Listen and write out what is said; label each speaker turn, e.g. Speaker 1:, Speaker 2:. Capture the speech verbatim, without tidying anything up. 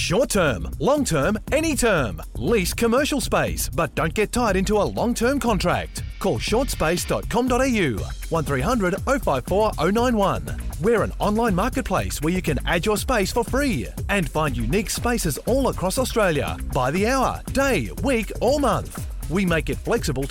Speaker 1: Short term, long term, any term. Lease commercial space, but don't get tied into a long-term contract. Call short space dot com dot a u, one three hundred oh five four oh nine one. We're an online marketplace where you can add your space for free and find unique spaces all across Australia by the hour, day, week or month. We make it flexible